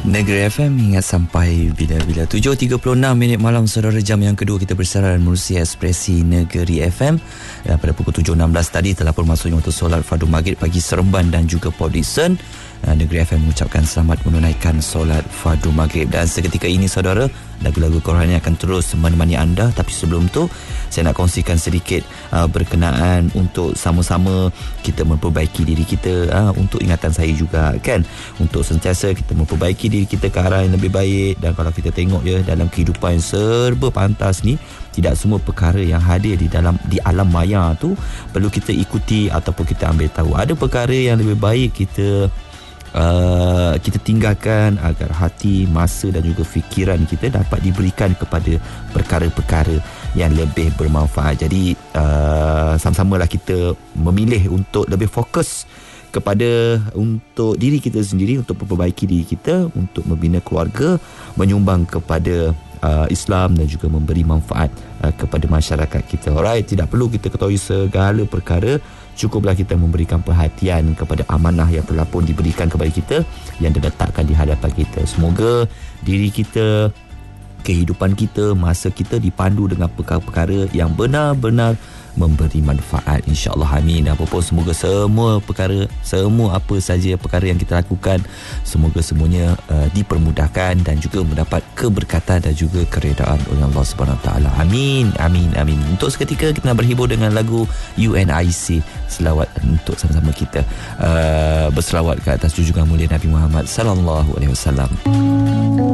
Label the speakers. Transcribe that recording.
Speaker 1: Negeri FM ingat sampai bila-bila 7.36 minit malam, saudara, jam yang kedua kita bersara menerusi Ekspresi Negeri FM. Dan pada pukul 7.16 tadi telah pun masuknya untuk solat fardu maghrib bagi Seremban dan juga Port Dickson. Negeri FM mengucapkan selamat menunaikan solat fardu maghrib. Dan seketika ini, saudara, lagu-lagu Quran akan terus menemani anda. Tapi sebelum tu, saya nak kongsikan sedikit berkenaan untuk sama-sama kita memperbaiki diri kita. Untuk ingatan saya juga, kan, untuk sentiasa kita memperbaiki diri kita ke arah yang lebih baik. Dan kalau kita tengok ya, dalam kehidupan yang serba pantas ni, tidak semua perkara yang hadir di alam maya tu perlu kita ikuti ataupun kita ambil tahu. Ada perkara yang lebih baik kita tinggalkan agar hati, masa dan juga fikiran kita dapat diberikan kepada perkara-perkara yang lebih bermanfaat. Jadi sama-samalah kita memilih untuk lebih fokus kepada untuk diri kita sendiri, untuk memperbaiki diri kita, untuk membina keluarga, menyumbang kepada Islam dan juga memberi manfaat kepada masyarakat kita. Alright, tidak perlu kita ketahui segala perkara, cukuplah kita memberikan perhatian kepada amanah yang telah pun diberikan kepada kita, yang diletakkan di hadapan kita. Semoga diri kita, kehidupan kita, masa kita dipandu dengan perkara-perkara yang benar-benar memberi manfaat, insya-Allah, amin. Apapun, semoga semua perkara, semua apa saja perkara yang kita lakukan, semoga semuanya dipermudahkan dan juga mendapat keberkatan dan juga keredaan oleh Allah Subhanahu taala. Amin, amin, amin. Untuk seketika kita nak berhibur dengan lagu UNIC, selawat untuk sama-sama kita berselawat ke atas junjungan mulia Nabi Muhammad sallallahu alaihi wasallam.